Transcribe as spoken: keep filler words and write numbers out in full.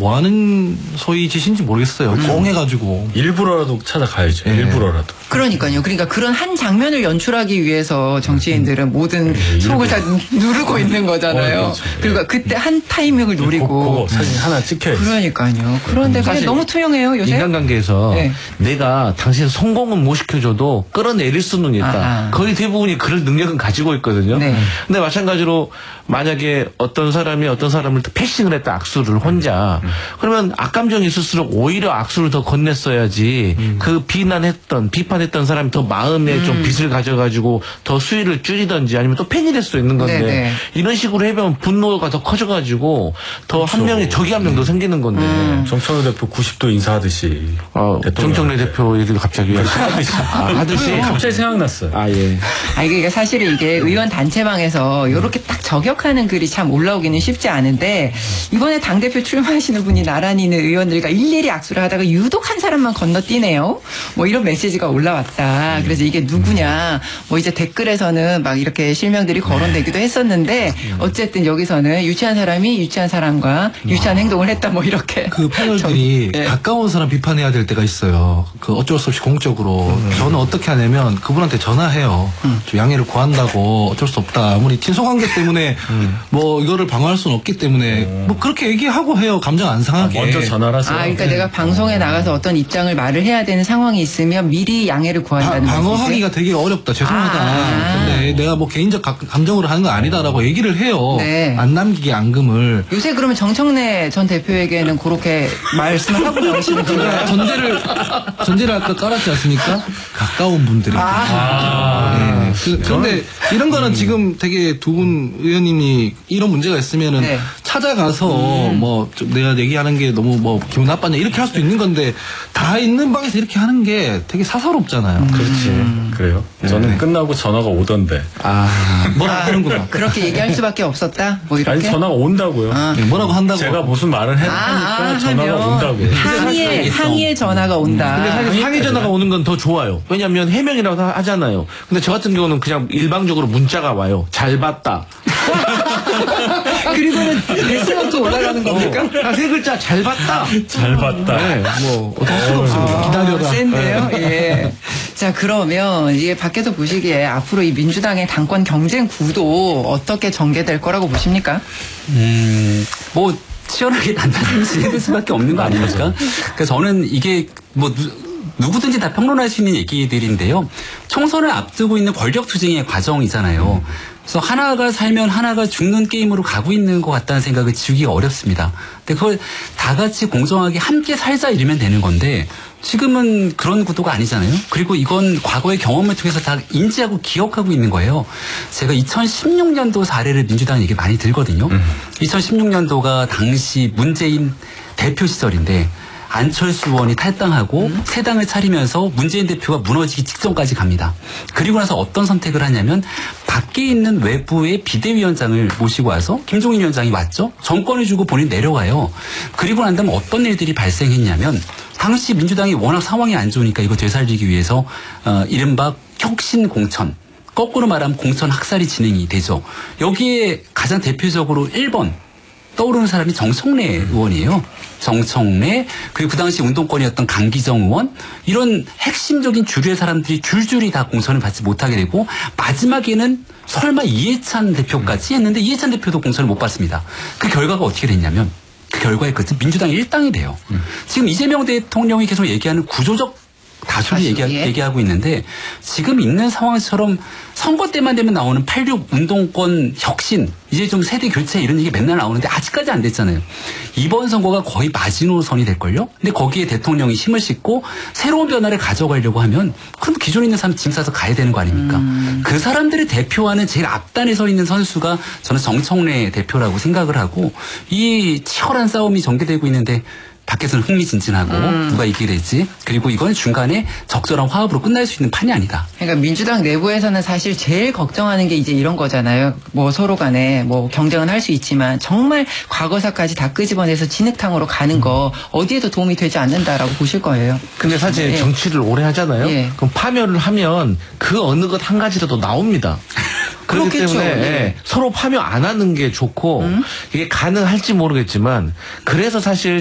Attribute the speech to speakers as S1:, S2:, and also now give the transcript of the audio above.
S1: 뭐 하는 소위 짓인지 모르겠어요.
S2: 음.
S1: 꽁해가지고.
S3: 일부러라도 찾아가야죠.
S1: 네.
S3: 일부러라도.
S2: 그러니까요. 그러니까 그런 한 장면을 연출하기 위해서 정치인들은 모든
S3: 네,
S2: 속을 다 누르고 있는 거잖아요.
S3: 어, 그렇죠.
S2: 그러니까 그때 한 타이밍을 노리고.
S3: 그거 사진 하나 찍혀야지.
S2: 그러니까요. 그런데 그게
S4: 사실
S2: 너무 투영해요, 요새.
S4: 인간관계에서
S2: 네.
S4: 내가 당신 성공은 못 시켜줘도 끌어내릴 수는 있다.
S2: 아하.
S4: 거의 대부분이 그럴 능력은 가지고 있거든요.
S2: 네.
S4: 근데 마찬가지로 만약에 어떤 사람이 어떤 사람을 패싱을 했다, 악수를 혼자.
S3: 음.
S4: 그러면 악감정이 있을수록 오히려 악수를 더 건넸어야지
S3: 음.
S4: 그 비난했던, 비판했던 사람이 더 마음에
S2: 음.
S4: 좀 빚을 가져가지고 더 수위를 줄이든지 아니면 또 팬이 될 수도 있는 건데
S2: 네네.
S4: 이런 식으로 해보면 분노가 더 커져가지고 더 한
S3: 그렇죠.
S4: 명이 적이 한 명 더 생기는 건데.
S2: 음.
S3: 정청래 대표 구십 도 인사하듯이.
S4: 어, 정청래 대표 얘기를 갑자기 하듯이. 아, 하듯이.
S3: 갑자기 생각났어요.
S4: 아, 예.
S2: 아, 이게 사실은 이게 의원 단체방에서 이렇게 딱 저격하는 글이 참 올라오기는 쉽지 않은데 이번에 당대표 출마하시는 분이 나란히 있는 의원들과 일일이 악수를 하다가 유독 한 사람만 건너뛰네요. 뭐 이런 메시지가 올라왔다. 그래서 이게 누구냐. 뭐 이제 댓글에서는 막 이렇게 실명들이 거론되기도 했었는데 어쨌든 여기서는 유치한 사람이 유치한 사람과 유치한 행동을 했다 뭐 이렇게.
S1: 그 패널들이
S2: 네.
S1: 가까운 사람 비판해야 될 때가 있어요. 그 어쩔 수 없이 공적으로.
S2: 음.
S1: 저는 어떻게 하냐면 그분한테 전화해요.
S2: 음.
S1: 좀 양해를 구한다고 어쩔 수 없다. 아무리 친소관계 때문에
S2: 음.
S1: 뭐 이거를 방어할 수는 없기 때문에 뭐 그렇게 얘기하고 해요. 감정 안 상하게.
S3: 먼저 전화를 하세요.
S2: 아, 그러니까 내가 방송에 나가서 어떤 입장을 말을 해야 되는 상황이 있으면 미리 양해를 구한다는
S1: 바,
S2: 말씀이세요?
S1: 방어하기가 되게 어렵다. 죄송하다.
S2: 아.
S1: 근데 내가 뭐 개인적 가- 감정으로 하는 건 아니다라고 얘기를 해요.
S2: 네.
S1: 안 남기게 앙금을.
S2: 요새 그러면 정청래 전 대표에게는 그렇게 말씀을 하고 나오시는
S1: 제가
S2: 거예요?
S1: 전제를 전제를 아까 깔았지 않습니까? 가까운 분들에게.
S3: 아.
S1: 네. 그, 그런데 이런 거는 지금 되게 두 분 의원님이 이런 문제가 있으면은
S2: 네.
S1: 찾아가서 뭐 좀 내가 얘기하는 게 너무 뭐 기분 나빴냐 이렇게 할 수도 있는 건데 다 있는 방에서 이렇게 하는 게 되게 사사롭잖아요.
S3: 그렇지. 그래요? 저는 끝나고 전화가 오던데.
S1: 아 뭐라고 하는구나.
S2: 그렇게 얘기할 수밖에 없었다? 뭐 이렇게?
S3: 아니, 전화가 온다고요.
S2: 아.
S1: 네, 뭐라고 한다고.
S3: 제가 무슨 말을 해,
S2: 아,
S3: 하니까
S2: 아,
S3: 전화가
S2: 하면
S3: 온다고.
S2: 항의의, 항의의 전화가 온다.
S4: 근데 사실 상해 전화가 오는 건 더 좋아요. 왜냐하면 해명이라고 하- 하잖아요. 근데 저 같은 경우는 그냥 일방적으로 문자가 와요. 잘 봤다.
S2: 그리고는 데스노트 올라가는 겁니까?
S4: 아, 세 글자 잘 봤다.
S3: 잘 봤다.
S4: 네, 뭐 어쩔 수가 없습니다.
S2: 아,
S1: 기다려라.
S2: 센데요? 예. 자, 그러면 이게 밖에서 보시기에 앞으로 이 민주당의 당권 경쟁 구도 어떻게 전개될 거라고 보십니까?
S5: 음, 뭐, 치열하게 단단히 진행될 수밖에 없는 거 아닙니까? 그래서 저는 이게 뭐, 누, 누구든지 다 평론할 수 있는 얘기들인데요. 총선을 앞두고 있는 권력 투쟁의 과정이잖아요. 그래서 하나가 살면 하나가 죽는 게임으로 가고 있는 것 같다는 생각을 지우기가 어렵습니다. 근데 그걸 다 같이 공정하게 함께 살자 이러면 되는 건데 지금은 그런 구도가 아니잖아요. 그리고 이건 과거의 경험을 통해서 다 인지하고 기억하고 있는 거예요. 제가 이천십육 년도 사례를 민주당 얘기 많이 들거든요. 음. 이천십육 년도가 당시 문재인 대표 시절인데 안철수 의원이 탈당하고 음. 새 당을 차리면서 문재인 대표가 무너지기 직전까지 갑니다. 그리고 나서 어떤 선택을 하냐면 밖에 있는 외부의 비대위원장을 모시고 와서 김종인 위원장이 왔죠. 정권을 주고 본인 내려가요. 그리고 난 다음에 어떤 일들이 발생했냐면 당시 민주당이 워낙 상황이 안 좋으니까 이거 되살리기 위해서 어, 이른바 혁신 공천. 거꾸로 말하면 공천 학살이 진행이 되죠. 여기에 가장 대표적으로 일 번 떠오르는 사람이 정청래 의원이에요. 정청래 그리고 그 당시 운동권이었던 강기정 의원 이런 핵심적인 주류의 사람들이 줄줄이 다 공천을 받지 못하게 되고 마지막에는 설마 이해찬 대표까지 했는데 이해찬 대표도 공천을 못 받습니다. 그 결과가 어떻게 됐냐면 그 결과의 끝은 민주당이 일당이 돼요. 음. 지금 이재명 대통령이 계속 얘기하는 구조적 다수를 얘기,
S2: 예.
S5: 얘기하고 있는데 지금 있는 상황처럼 선거 때만 되면 나오는 팔십육 운동권 혁신 이제 좀 세대 교체 이런 얘기 맨날 나오는데 아직까지 안 됐잖아요. 이번 선거가 거의 마지노선이 될걸요. 근데 거기에 대통령이 힘을 싣고 새로운 변화를 가져가려고 하면 그럼 기존에 있는 사람 짐 싸서 가야 되는 거 아닙니까? 음. 그 사람들을 대표하는 제일 앞단에 서 있는 선수가 저는 정청래 대표라고 생각을 하고 이 치열한 싸움이 전개되고 있는데 밖에서는 흥미진진하고 음. 누가 이기게 될지 그리고 이건 중간에 적절한 화합으로 끝날 수 있는 판이 아니다.
S2: 그러니까 민주당 내부에서는 사실 제일 걱정하는 게 이제 이런 거잖아요. 뭐 서로 간에 뭐 경쟁은 할 수 있지만 정말 과거사까지 다 끄집어내서 진흙탕으로 가는 거 어디에도 도움이 되지 않는다라고 보실 거예요.
S4: 근데 사실
S2: 예.
S4: 정치를 오래 하잖아요.
S2: 예.
S4: 그럼 파멸을 하면 그 어느 것 한 가지라도 나옵니다. 그렇기
S2: 그렇겠죠.
S4: 때문에
S2: 예.
S4: 예, 서로 파멸 안 하는 게 좋고 음? 이게 가능할지 모르겠지만 그래서 사실